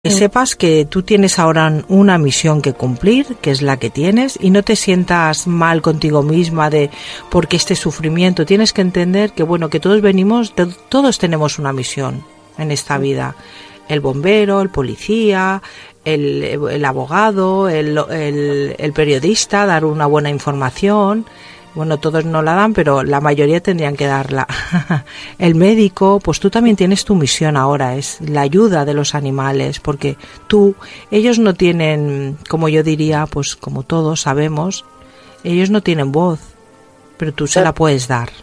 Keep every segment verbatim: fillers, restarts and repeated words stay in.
Que sepas que tú tienes ahora una misión que cumplir, que es la que tienes, y no te sientas mal contigo misma de porque este sufrimiento. Tienes que entender que bueno, que todos venimos, todos tenemos una misión en esta vida. El bombero, el policía, el, el abogado, el, el, el periodista, dar una buena información. Bueno, todos no la dan, pero la mayoría tendrían que darla. El médico, pues tú también tienes tu misión ahora, es la ayuda de los animales, porque tú, ellos no tienen, como yo diría, pues como todos sabemos, ellos no tienen voz, pero tú se la puedes dar.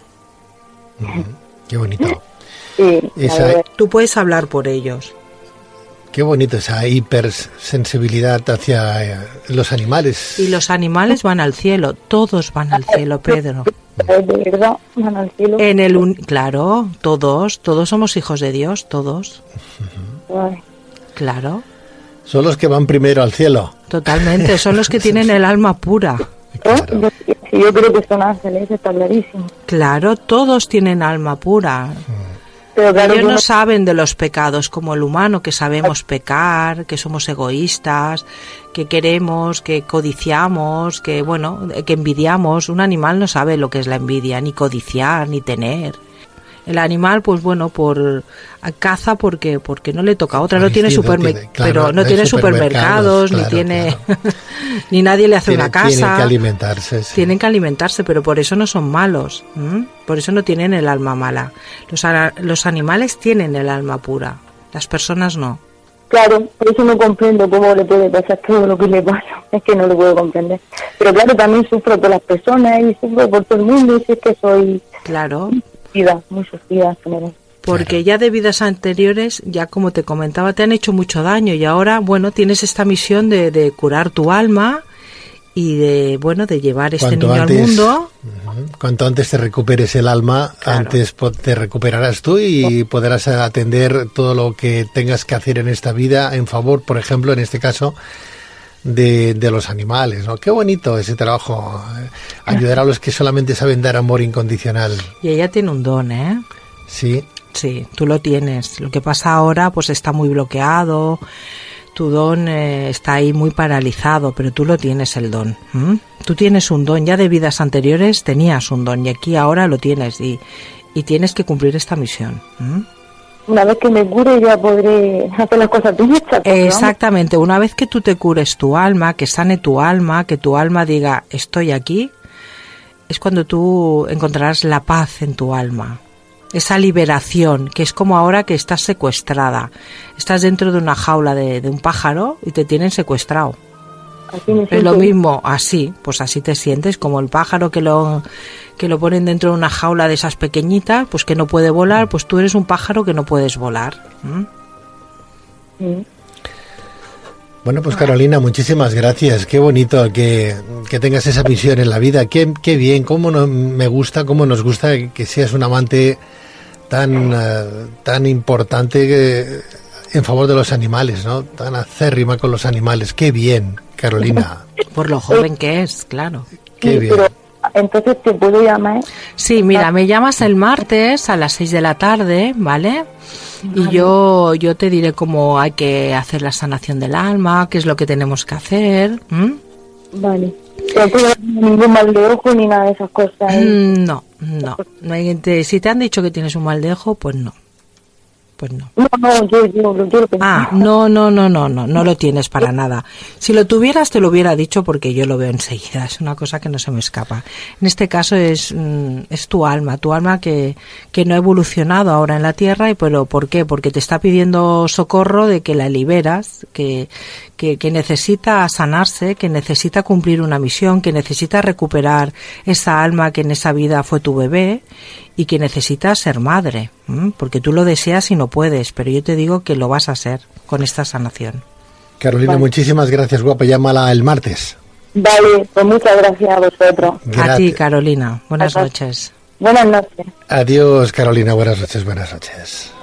Mm, qué bonito. Sí, Esa, tú puedes hablar por ellos. Qué bonito esa hipersensibilidad hacia eh, los animales. Y los animales van al cielo, todos van al cielo, Pedro. De verdad, van al cielo. En el un... Claro, todos, todos somos hijos de Dios, todos. Ay. Claro. Son los que van primero al cielo. Totalmente, son los que tienen el alma pura. Claro. Yo, yo creo que son ángeles, está clarísimo. Claro, todos tienen alma pura. Pero claro, ellos no no saben de los pecados como el humano, que sabemos pecar, que somos egoístas, que queremos, que codiciamos, que bueno, que envidiamos. Un animal no sabe lo que es la envidia, ni codiciar, ni tener. El animal, pues bueno, por caza porque porque no le toca otra, no tiene supermercados, claro, pero no, no tiene supermercados, claro, ni tiene claro. Ni nadie le hace tiene, una casa. Tienen que alimentarse. Sí. Tienen que alimentarse, pero por eso no son malos, ¿m? Por eso no tienen el alma mala. Los los animales tienen el alma pura, las personas no. Claro, por eso no comprendo cómo le puede pasar todo lo que le pasa, es que no lo puedo comprender. Pero claro, también sufro por las personas y sufro por todo el mundo, y si es que soy... Claro. Muchas vidas, porque ya de vidas anteriores, ya como te comentaba, te han hecho mucho daño y ahora, bueno, tienes esta misión de, de curar tu alma y de, bueno, de llevar este cuanto niño antes, al mundo. Uh-huh, cuanto antes te recuperes el alma, claro. Antes te recuperarás tú y podrás atender todo lo que tengas que hacer en esta vida en favor, por ejemplo, en este caso, de, de los animales, ¿no? Qué bonito ese trabajo, eh, ayudar a los que solamente saben dar amor incondicional. Y ella tiene un don, ¿eh? Sí. Sí, tú lo tienes. Lo que pasa ahora, pues está muy bloqueado, tu don eh, está ahí muy paralizado, pero tú lo tienes el don. ¿Mm? Tú tienes un don, ya de vidas anteriores tenías un don y aquí ahora lo tienes y, y tienes que cumplir esta misión. ¿Mm? Una vez que me cure ya podré hacer las cosas bien hechas. Exactamente, una vez que tú te cures tu alma, que sane tu alma, que tu alma diga estoy aquí, es cuando tú encontrarás la paz en tu alma. Esa liberación, que es como ahora que estás secuestrada. Estás dentro de una jaula de, de un pájaro y te tienen secuestrado. Así me es lo mismo, así, pues así te sientes, como el pájaro que lo que lo ponen dentro de una jaula de esas pequeñitas, pues que no puede volar, pues tú eres un pájaro que no puedes volar. ¿Mm? Sí. Bueno, pues Carolina, muchísimas gracias. Qué bonito que, que tengas esa misión en la vida. Qué, qué bien, cómo no, me gusta, cómo nos gusta que seas un amante tan, uh, tan importante que, en favor de los animales, ¿no? Tan acérrima con los animales. Qué bien, Carolina. Por lo joven que es, claro. Qué sí, bien. Pero, entonces te puedo llamar. Sí, mira, me llamas el martes a las seis de la tarde, ¿vale? Y vale. yo yo te diré cómo hay que hacer la sanación del alma, qué es lo que tenemos que hacer. ¿Mm? Vale. No tengo ningún mal de ojo ni nada de esas cosas. ¿eh? No, no. no hay, te, si te han dicho que tienes un mal de ojo, pues no. Pues no. No, no, yo, yo, yo, yo lo pensé. Ah, no, no, no, no, no, no lo tienes para nada. Si lo tuvieras te lo hubiera dicho porque yo lo veo enseguida, es una cosa que no se me escapa. En este caso es, es tu alma, tu alma que, que no ha evolucionado ahora en la tierra, y pero ¿por qué? Porque te está pidiendo socorro de que la liberas, que, que, que necesita sanarse, que necesita cumplir una misión, que necesita recuperar esa alma que en esa vida fue tu bebé, y que necesitas ser madre, ¿m? Porque tú lo deseas y no puedes, pero yo te digo que lo vas a ser con esta sanación. Carolina, vale. Muchísimas gracias, guapa, llámala el martes. Vale, pues muchas gracias a vosotros. Gracias. A ti, Carolina, buenas Adiós. noches. Buenas noches. Adiós, Carolina, buenas noches, buenas noches.